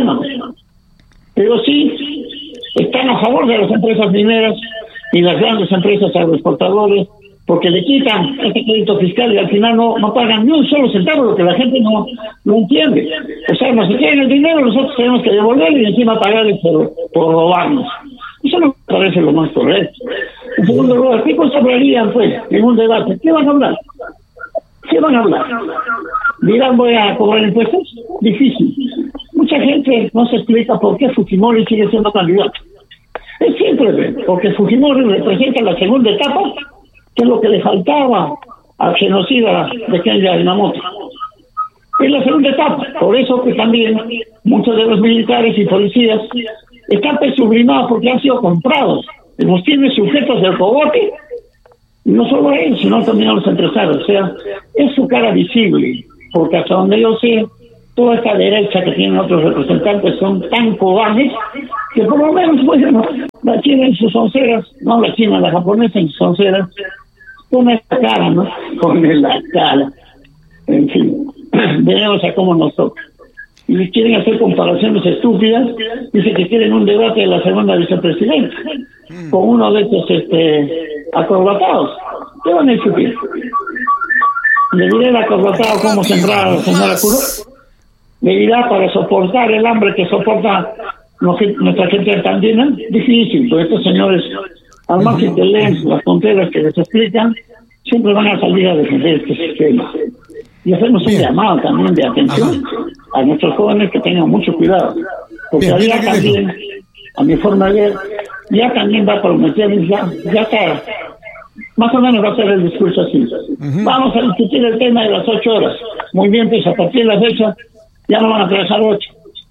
pero sí están a favor de las empresas mineras y las grandes empresas agroexportadoras, porque le quitan este crédito fiscal y al final no pagan ni un solo centavo, lo que la gente no entiende. O sea, nos quieren el dinero, nosotros tenemos que devolverlo y encima pagarles por robarnos. Eso no me parece lo más correcto. En segundo lugar, ¿qué cosas hablarían, pues, en un debate? ¿Qué van a hablar? ¿Dirán voy a cobrar impuestos? Difícil. Mucha gente no se explica por qué Fujimori sigue siendo candidato. Es simple, porque Fujimori representa la segunda etapa, que es lo que le faltaba al genocida de Kenya Yamamoto. Es la segunda etapa. Por eso que también muchos de los militares y policías están sublimados porque han sido comprados. Los tienen sujetos del cogote Y no solo a él, sino también a los empresarios. O sea, es su cara visible, porque hasta donde yo sé, toda esta derecha que tienen otros representantes son tan cobardes que por lo menos, bueno, la China en sus onceras, no la China, la japonesa en sus onceras, pone la cara, ¿no? Pone la cara. En fin, veremos a cómo nos toca. Y quieren hacer comparaciones estúpidas, dice que quieren un debate de la segunda vicepresidenta con uno de estos acorbatados. ¿Qué van a discutir? Le diré el acobatado cómo se entraba la señora Curó. Le dirá para soportar el hambre que soporta nuestra gente andina. Difícil, porque estos señores, al margen que leen las tonteras que les explican, siempre van a salir a defender este sistema. Y hacemos un llamado también de atención a nuestros jóvenes que tengan mucho cuidado. Porque allá también, a mi forma de ver, ya también va a prometer, ya está, más o menos va a ser el discurso así. Vamos a discutir el tema de las 8 horas. Muy bien, pues a partir de la fecha ya no van a trabajar 8.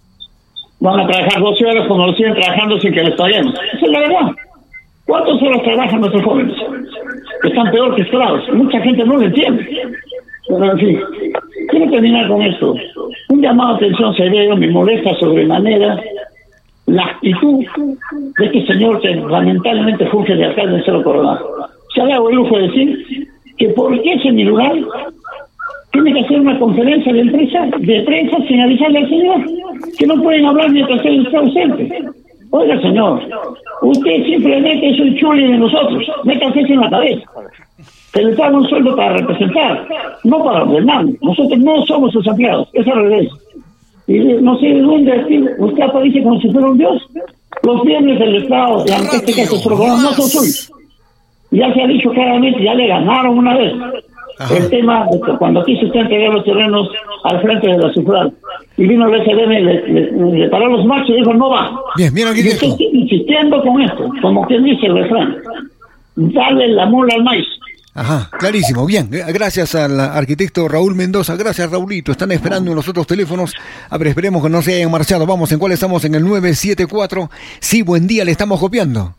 Van a trabajar 12 horas como lo siguen trabajando sin que les paguemos. Esa es la verdad. ¿Cuántas horas trabajan nuestros jóvenes? Están peor que esclavos. Mucha gente no lo entiende. Pero en fin, quiero terminar con esto. Un llamado de atención severo, me molesta sobremanera la actitud de este señor que lamentablemente funge de alcalde en Cerro Coronado. Se ha dado el lujo de decir que por qué es en mi lugar tiene que hacer una conferencia de prensa sin avisarle al señor, que no pueden hablar mientras él está ausente. Oiga, señor, usted simplemente es un chuli de nosotros, métase en la cabeza. Se le paga un sueldo para representar, no para ordenar. Nosotros no somos sus empleados, es al revés. Y no sé de dónde usted aparece como si fuera un dios. Los bienes del Estado, y ante este caso, no son suyos. Ya se ha dicho claramente, ya le ganaron una vez. Ajá. El tema de que cuando quiso usted entregar los terrenos al frente de la SUFRAL y vino el SDM, le paró los machos y dijo no va. Bien, y usted sigue insistiendo con esto, como quien dice el refrán, dale la mula al maíz. Ajá, clarísimo, bien, gracias al arquitecto Raúl Mendoza, gracias Raulito, están esperando en los otros teléfonos, a ver, esperemos que no se hayan marchado, vamos, ¿en cuál estamos? En el 974, sí, buen día, le estamos copiando.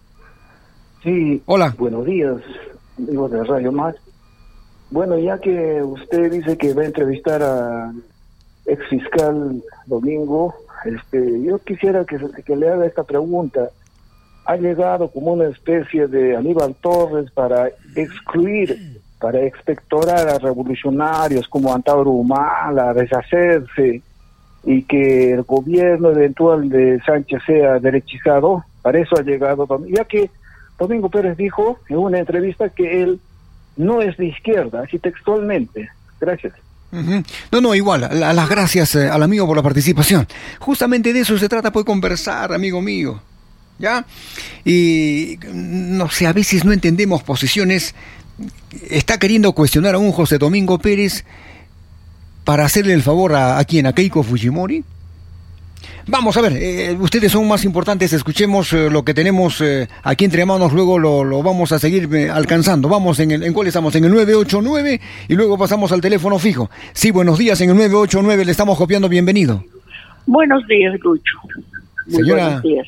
Sí, hola. Buenos días, amigos de Radio Más. Bueno, ya que usted dice que va a entrevistar a ex fiscal Domingo, yo quisiera que le haga esta pregunta. Ha llegado como una especie de Aníbal Torres para excluir, para expectorar a revolucionarios como Antauro Humala, a deshacerse y que el gobierno eventual de Sánchez sea derechizado. Para eso ha llegado, ya que Domingo Pérez dijo en una entrevista que él no es de izquierda, así textualmente. Gracias. No, igual, las gracias al amigo por la participación. Justamente de eso se trata, puede conversar, amigo mío. ¿Ya? Y no sé, a veces no entendemos posiciones. Está queriendo cuestionar a un José Domingo Pérez para hacerle el favor a quién, a Keiko Fujimori. Vamos a ver, ustedes son más importantes, escuchemos lo que tenemos aquí entre manos, luego lo vamos a seguir alcanzando. Vamos, ¿en cuál estamos? En el 989 y luego pasamos al teléfono fijo. Sí, buenos días, en el 989 le estamos copiando, bienvenido. Buenos días, Lucho. Muy señora. Buenos días.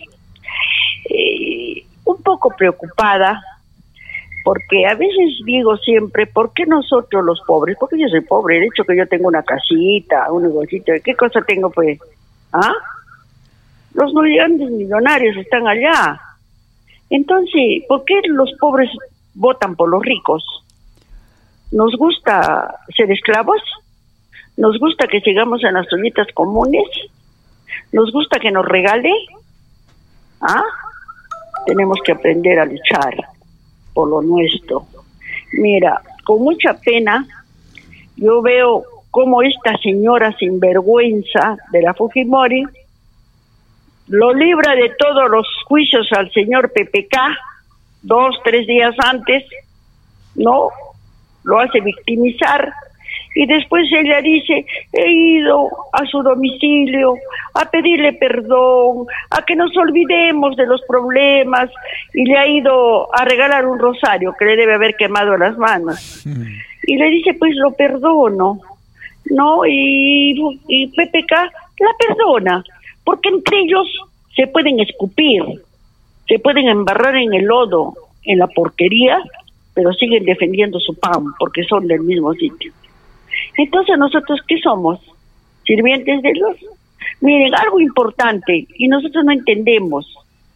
Un poco preocupada, porque a veces digo siempre, ¿por qué nosotros los pobres? Porque yo soy pobre, de hecho que yo tengo una casita, un negocito, ¿qué cosa tengo pues? ¿Ah? Los grandes millonarios están allá. Entonces, ¿por qué los pobres votan por los ricos? ¿Nos gusta ser esclavos? ¿Nos gusta que sigamos en las ollitas comunes? ¿Nos gusta que nos regale? ¿Ah? Tenemos que aprender a luchar por lo nuestro. Mira, con mucha pena, yo veo cómo esta señora sinvergüenza de la Fujimori lo libra de todos los juicios al señor PPK 2-3 días antes, ¿no? Lo hace victimizar y después ella dice, he ido a su domicilio a pedirle perdón, a que nos olvidemos de los problemas, y le ha ido a regalar un rosario que le debe haber quemado las manos. Y le dice, pues lo perdono, ¿no? Y PPK la perdona, porque entre ellos se pueden escupir, se pueden embarrar en el lodo, en la porquería, pero siguen defendiendo su pan porque son del mismo sitio. Entonces, ¿nosotros qué somos? ¿Sirvientes de los? Miren, algo importante, y nosotros no entendemos.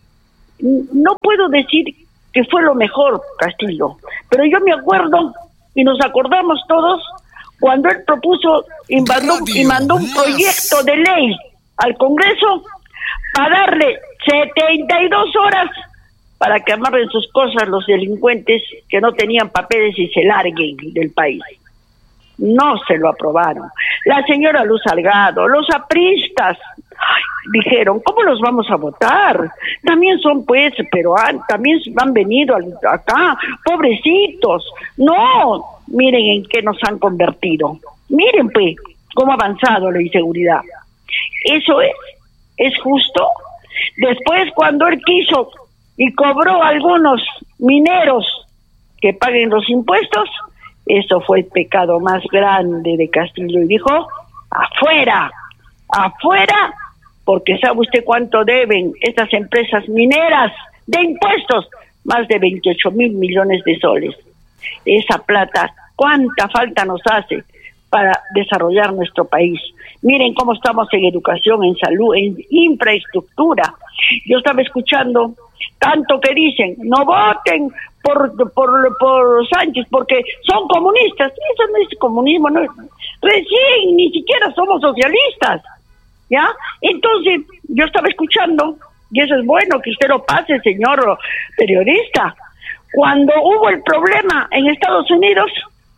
No puedo decir que fue lo mejor, Castillo, pero yo me acuerdo, y nos acordamos todos, cuando él propuso y mandó un proyecto de ley al Congreso para darle 72 horas para que amarren sus cosas los delincuentes que no tenían papeles y se larguen del país. No se lo aprobaron. La señora Luz Salgado, los apristas, dijeron, ¿cómo los vamos a votar? También son pues, pero también han venido acá, pobrecitos. No, miren en qué nos han convertido. Miren pues, cómo ha avanzado la inseguridad. Eso es justo. Después, cuando él quiso y cobró a algunos mineros que paguen los impuestos, eso fue el pecado más grande de Castillo, y dijo, afuera, afuera, porque ¿sabe usted cuánto deben estas empresas mineras de impuestos? Más de 28.000 millones de soles. Esa plata, ¿cuánta falta nos hace para desarrollar nuestro país? Miren cómo estamos en educación, en salud, en infraestructura. Yo estaba escuchando tanto que dicen, no voten por Sánchez porque son comunistas. Eso no es comunismo, no. Recién ni siquiera somos socialistas, ¿ya? Entonces, yo estaba escuchando, y eso es bueno que usted lo pase, señor periodista, cuando hubo el problema en Estados Unidos,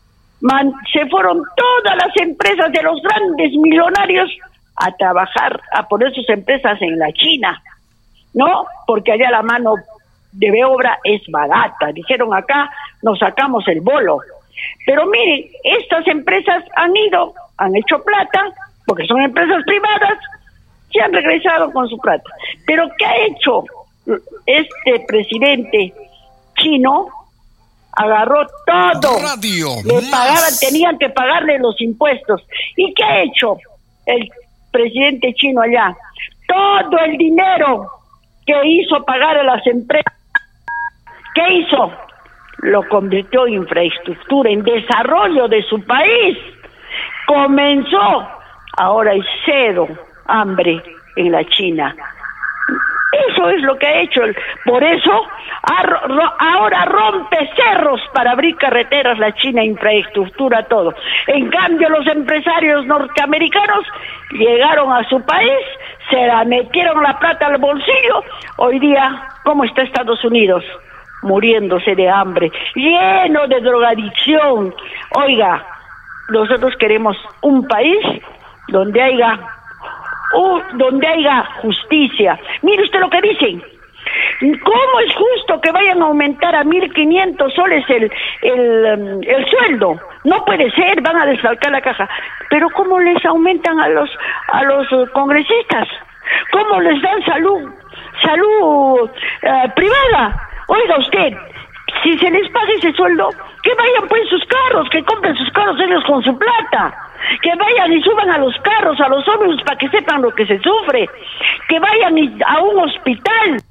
se fueron todas las empresas de los grandes millonarios a trabajar, a poner sus empresas en la China, ¿no? Porque allá la mano de obra es barata. Dijeron, acá nos sacamos el bolo. Pero miren, estas empresas han hecho plata, porque son empresas privadas, y han regresado con su plata. Pero ¿qué ha hecho este presidente chino? Agarró todo. Tenían que pagarle los impuestos. ¿Y qué ha hecho el presidente chino allá? Todo el dinero que hizo pagar a las empresas, ¿qué hizo? Lo convirtió en infraestructura, en desarrollo de su país. Comenzó, ahora hay cero hambre en la China. Eso es lo que ha hecho. Por eso ahora rompe cerros para abrir carreteras la China, infraestructura, todo. En cambio, los empresarios norteamericanos llegaron a su país, se la metieron la plata al bolsillo. Hoy día, ¿cómo está Estados Unidos? Muriéndose de hambre, lleno de drogadicción. Oiga, nosotros queremos un país donde haya justicia. Mire usted lo que dicen. ¿Cómo es justo que vayan a aumentar a 1.500 soles el sueldo? No puede ser, van a desfalcar la caja. Pero ¿cómo les aumentan a los congresistas? ¿Cómo les dan salud privada? Oiga usted, si se les paga ese sueldo, que vayan pues sus carros, que compren sus carros ellos con su plata, que vayan y suban a los carros, a los ómnibus para que sepan lo que se sufre, que vayan a un hospital.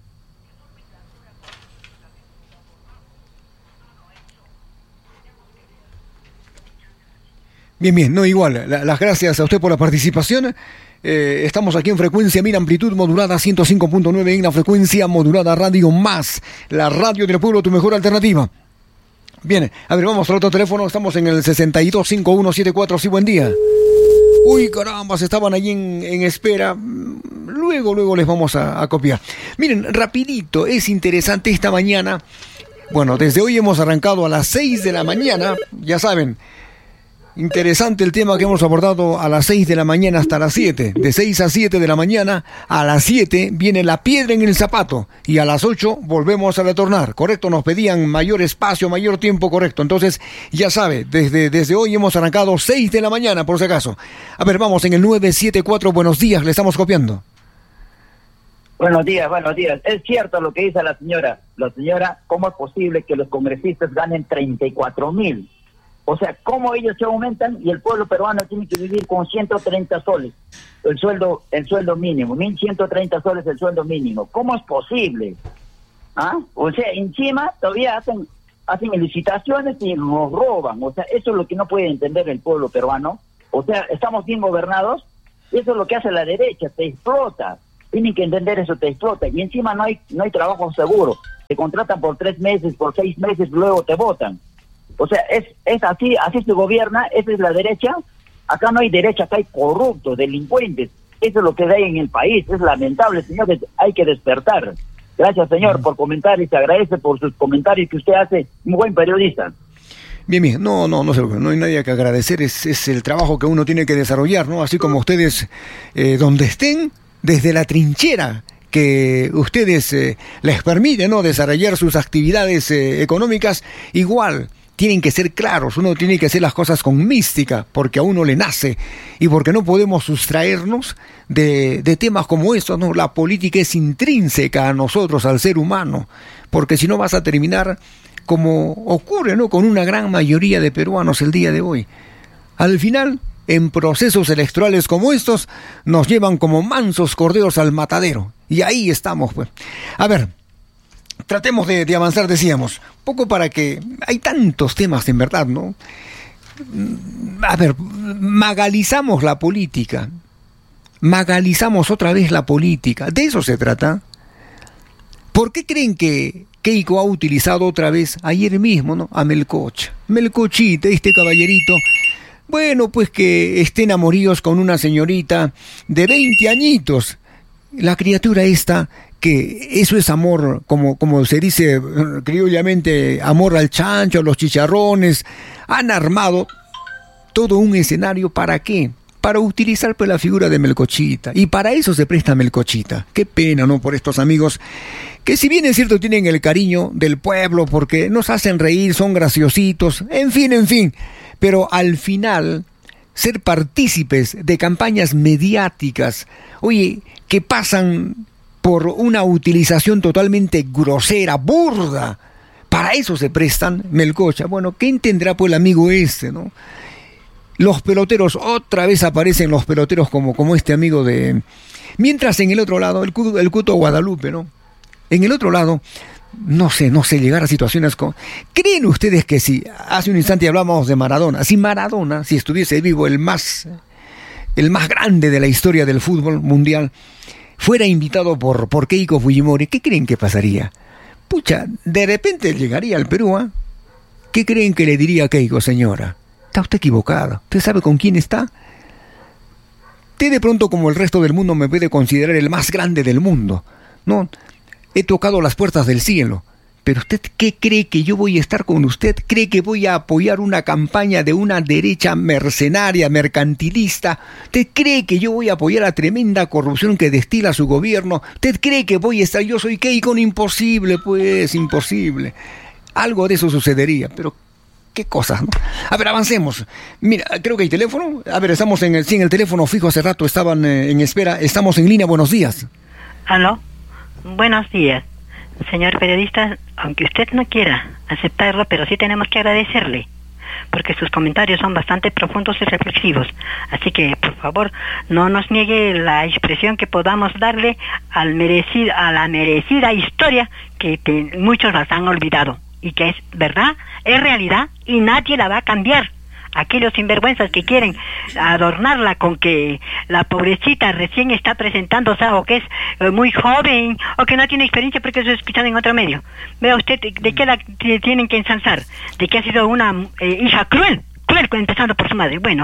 Bien, no, igual, las gracias a usted por la participación. Estamos aquí en frecuencia Mira, amplitud modulada 105.9 en la frecuencia modulada Radio Más, la radio del pueblo, tu mejor alternativa. Bien, a ver, vamos al otro teléfono, estamos en el 625174, sí, buen día. Uy, caramba, estaban allí en espera. Luego les vamos a copiar. Miren, rapidito, es interesante esta mañana. Bueno, desde hoy hemos arrancado a las 6 de la mañana, ya saben. Interesante el tema que hemos abordado a las 6 de la mañana hasta las 7. De 6 a 7 de la mañana, a las 7 viene la piedra en el zapato. Y a las 8 volvemos a retornar. ¿Correcto? Nos pedían mayor espacio, mayor tiempo, correcto. Entonces, ya sabe, desde hoy hemos arrancado 6 de la mañana, por si acaso. A ver, vamos en el 974. Buenos días, le estamos copiando. Buenos días. Es cierto lo que dice la señora. La señora, ¿cómo es posible que los congresistas ganen 34,000? O sea, ¿cómo ellos se aumentan y el pueblo peruano tiene que vivir con 130 soles? El sueldo mínimo, 1.130 soles el sueldo mínimo. ¿Cómo es posible? ¿Ah? O sea, encima todavía hacen licitaciones y nos roban. O sea, eso es lo que no puede entender el pueblo peruano. O sea, estamos bien gobernados, eso es lo que hace la derecha, te explota. Tienen que entender eso, te explota. Y encima no hay trabajo seguro. Te contratan por 3 meses, por 6 meses, luego te votan. O sea, es así se gobierna, esa es la derecha. Acá no hay derecha, acá hay corruptos, delincuentes. Eso es lo que hay en el país, es lamentable, señores, hay que despertar. Gracias, señor, por comentar y se agradece por sus comentarios que usted hace, un buen periodista. Bien, no hay nadie que agradecer, es el trabajo que uno tiene que desarrollar, ¿no? Así como ustedes, donde estén, desde la trinchera que ustedes les permiten, ¿no?, desarrollar sus actividades económicas, igual tienen que ser claros, uno tiene que hacer las cosas con mística, porque a uno le nace, y porque no podemos sustraernos de temas como estos, ¿no? La política es intrínseca a nosotros, al ser humano, porque si no vas a terminar como ocurre, ¿no?, con una gran mayoría de peruanos el día de hoy. Al final, en procesos electorales como estos, nos llevan como mansos corderos al matadero, y ahí estamos, pues. A ver, tratemos de avanzar, decíamos, poco para que... Hay tantos temas, en verdad, ¿no? A ver, magalizamos la política. Magalizamos otra vez la política. De eso se trata. ¿Por qué creen que Keiko ha utilizado otra vez, ayer mismo, ¿no?, a Melcocha? Melcochita, este caballerito. Bueno, pues que estén amoríos con una señorita de 20 añitos. La criatura esta... que eso es amor, como se dice criollamente, amor al chancho, a los chicharrones. Han armado todo un escenario, ¿para qué? Para utilizar pues la figura de Melcochita, y para eso se presta Melcochita. Qué pena, ¿no?, por estos amigos que, si bien es cierto, tienen el cariño del pueblo porque nos hacen reír, son graciositos, en fin, pero al final ser partícipes de campañas mediáticas, oye, que pasan por una utilización totalmente grosera, burda. Para eso se prestan, Melcocha. Bueno, ¿qué entenderá pues el amigo este, no? Los peloteros, otra vez aparecen los peloteros como este amigo de... Mientras en el otro lado, el Cuto Guadalupe, ¿no? En el otro lado, no sé, llegar a situaciones como... ¿Creen ustedes que si, hace un instante hablábamos de Maradona, si estuviese vivo el más grande de la historia del fútbol mundial, fuera invitado por Keiko Fujimori, ¿qué creen que pasaría? Pucha, de repente llegaría al Perú, ¿eh? ¿Qué creen que le diría a Keiko? Señora, está usted equivocada. ¿Usted sabe con quién está? Usted de pronto, como el resto del mundo, me puede considerar el más grande del mundo, ¿no? He tocado las puertas del cielo. Pero usted, ¿qué cree que yo voy a estar con usted? ¿Cree que voy a apoyar una campaña de una derecha mercenaria, mercantilista? ¿Usted cree que yo voy a apoyar la tremenda corrupción que destila su gobierno? ¿Usted cree que voy a estar? Yo soy Keiko, imposible, pues, imposible. Algo de eso sucedería, pero qué cosas, ¿no? A ver, avancemos. Mira, creo que hay teléfono. A ver, estamos en el teléfono fijo, hace rato estaban en espera. Estamos en línea, buenos días. ¿Aló? Buenos días. Señor periodista, aunque usted no quiera aceptarlo, pero sí tenemos que agradecerle, porque sus comentarios son bastante profundos y reflexivos. Así que, por favor, no nos niegue la expresión que podamos darle a la merecida historia que muchos las han olvidado, y que es verdad, es realidad, y nadie la va a cambiar. Aquellos sinvergüenzas que quieren adornarla con que la pobrecita recién está presentándose, o que es muy joven, o que no tiene experiencia porque eso es escuchado en otro medio. Vea usted, ¿de qué la tienen que ensalzar? De que ha sido una hija cruel, empezando por su madre. Bueno,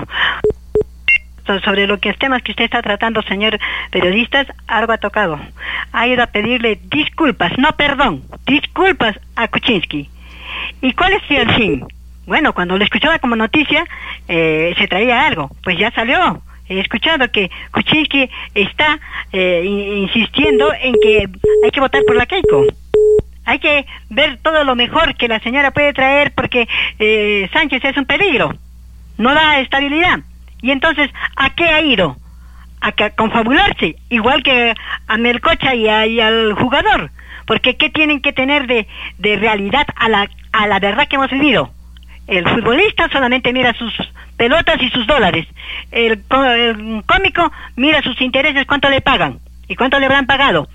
sobre los temas que usted está tratando, señor periodista, algo ha tocado. Ha ido a pedirle disculpas, no perdón, disculpas a Kuczynski. ¿Y cuál es el fin? Bueno, cuando lo escuchaba como noticia, se traía algo. Pues ya salió. He escuchado que Kuczynski está insistiendo en que hay que votar por la Keiko. Hay que ver todo lo mejor que la señora puede traer, porque Sánchez es un peligro. No da estabilidad. Y entonces, ¿a qué ha ido? A confabularse, igual que a Melcocha y al jugador. Porque ¿qué tienen que tener de realidad a la verdad que hemos vivido? El futbolista solamente mira sus pelotas y sus dólares. El cómico mira sus intereses, cuánto le pagan y cuánto le habrán pagado.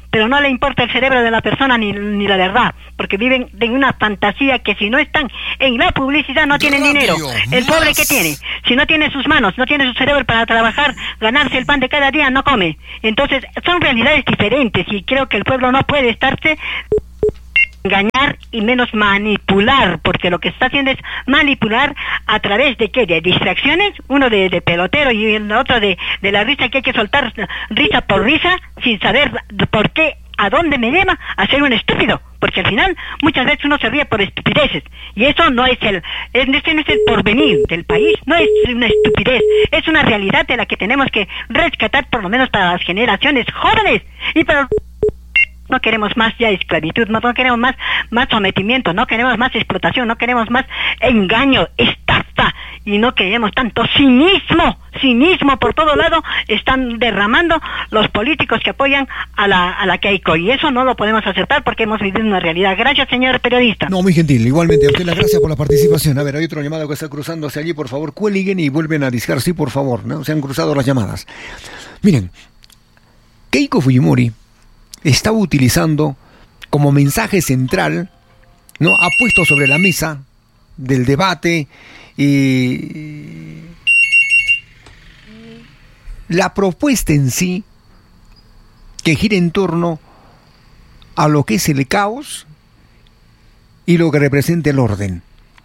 pero no le importa el cerebro de la persona ni la verdad, porque viven en una fantasía que si no están en la publicidad no tienen dinero. El pobre que tiene, si no tiene sus manos, no tiene su cerebro para trabajar, ganarse el pan de cada día, no come. Entonces son realidades diferentes y creo que el pueblo no puede estarse engañar y menos manipular, porque lo que está haciendo es manipular a través de ¿qué? De distracciones, uno de pelotero y el otro de la risa, que hay que soltar risa por risa sin saber por qué, a dónde me lleva a ser un estúpido, porque al final muchas veces uno se ríe por estupideces y eso no es no es el porvenir del país, no es una estupidez, es una realidad de la que tenemos que rescatar, por lo menos para las generaciones jóvenes. Y para no queremos más ya esclavitud, no queremos más sometimiento, no queremos más explotación, no queremos más engaño, estafa, y no queremos tanto cinismo por todo lado están derramando los políticos que apoyan a la Keiko, y eso no lo podemos aceptar porque hemos vivido una realidad. Gracias, señor periodista. No, muy gentil, igualmente a usted las gracias por la participación. A ver, hay otro llamado que está cruzándose allí, por favor, cuelguen y vuelven a discar, sí, por favor, ¿no? Se han cruzado las llamadas. Miren, Keiko Fujimori estaba utilizando como mensaje central, ¿no? Ha puesto sobre la mesa del debate la propuesta en sí, que gira en torno a lo que es el caos y lo que representa el orden.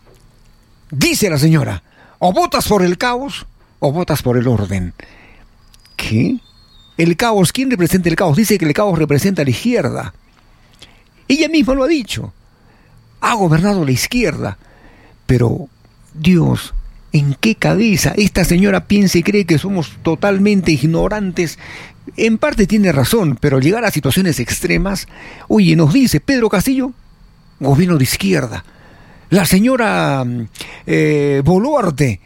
Dice la señora, o votas por el caos o votas por el orden. ¿Qué? El caos, ¿quién representa el caos? Dice que el caos representa a la izquierda. Ella misma lo ha dicho. Ha gobernado la izquierda. Pero, Dios, ¿en qué cabeza esta señora piensa y cree que somos totalmente ignorantes? En parte tiene razón, pero llegar a situaciones extremas. Oye, nos dice Pedro Castillo, gobierno de izquierda. La señora Boluarte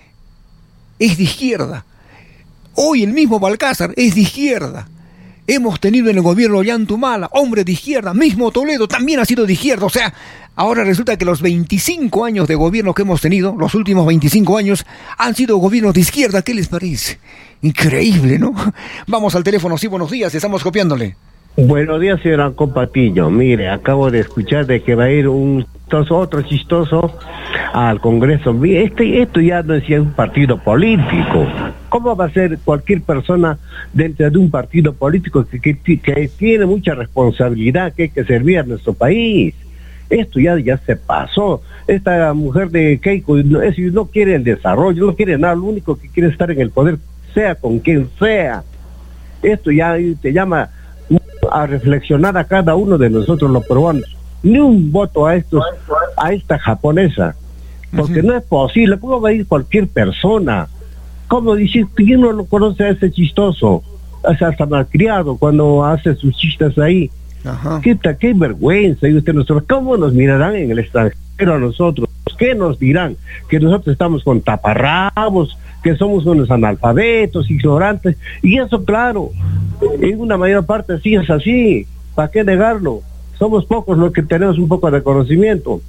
es de izquierda. Hoy el mismo Balcázar es de izquierda. Hemos tenido en el gobierno Ollantumala, hombre de izquierda. Mismo Toledo también ha sido de izquierda. O sea, ahora resulta que los 25 años de gobierno que hemos tenido, los últimos 25 años, han sido gobiernos de izquierda. ¿Qué les parece? Increíble, ¿no? Vamos al teléfono. Sí, buenos días. Estamos copiándole. Buenos días, señor Compatillo. Mire, acabo de escuchar de que va a ir otro chistoso al Congreso. Esto ya no es un partido político. ¿Cómo va a ser cualquier persona dentro de un partido político que tiene mucha responsabilidad, que hay que servir a nuestro país? Esto ya se pasó. Esta mujer de Keiko no quiere el desarrollo, no quiere nada, lo único que quiere es estar en el poder, sea con quien sea. Esto ya te llama a reflexionar a cada uno de nosotros los peruanos. Ni un voto a esta japonesa, porque no es posible. ¿Cómo va a ir cualquier persona? ¿Cómo decir? ¿Quién no lo conoce a ese chistoso? Hasta malcriado cuando hace sus chistes ahí. Ajá. Qué vergüenza. Y usted, ¿cómo nos mirarán en el extranjero a nosotros? ¿Qué nos dirán? Que nosotros estamos con taparrabos, que somos unos analfabetos, ignorantes. Y eso, claro, en una mayor parte sí es así. ¿Para qué negarlo? Somos pocos los que tenemos un poco de conocimiento.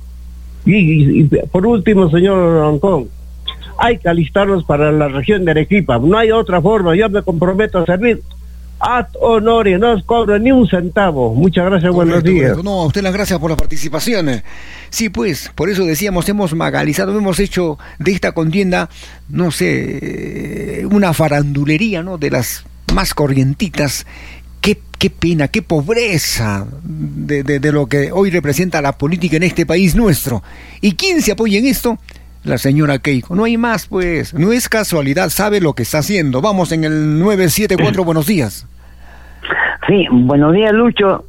Y por último, señor Ancón, hay que alistarnos para la región de Arequipa. No hay otra forma. Yo me comprometo a servir ad honorem, no os cobro ni un centavo. Muchas gracias, buenos días. Correcto. No, a usted las gracias por la participación. Sí, pues, por eso decíamos, hemos magalizado, hemos hecho de esta contienda, no sé, una farandulería, ¿no? De las más corrientitas. Qué pena, qué pobreza de lo que hoy representa la política en este país nuestro. ¿Y quién se apoya en esto? La señora Keiko. No hay más, pues. No es casualidad, sabe lo que está haciendo. Vamos en el 974, buenos días. Sí, buenos días, Lucho.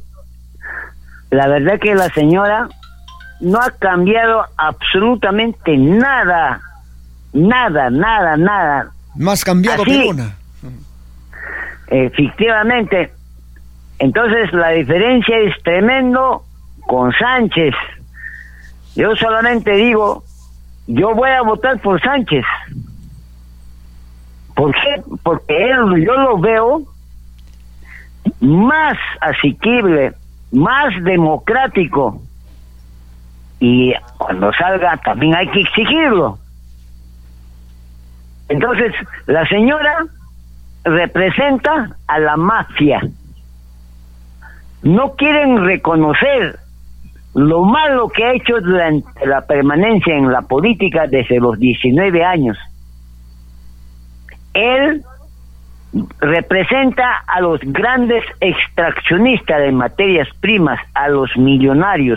La verdad que la señora no ha cambiado absolutamente nada. Nada. Más cambiado que una. Efectivamente. Entonces la diferencia es tremendo con Sánchez. Yo solamente digo, yo voy a votar por Sánchez. ¿Por qué? Porque yo lo veo más asequible, más democrático. Y cuando salga también hay que exigirlo. Entonces, la señora representa a la mafia. no quieren reconocer lo malo que ha hecho durante la permanencia en la política desde los 19 años. Él representa a los grandes extraccionistas de materias primas, a los millonarios,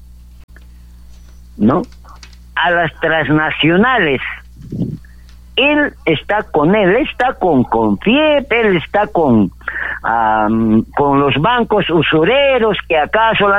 ¿no? A las transnacionales. Él está con FIEP, él está con los bancos usureros que acá solamente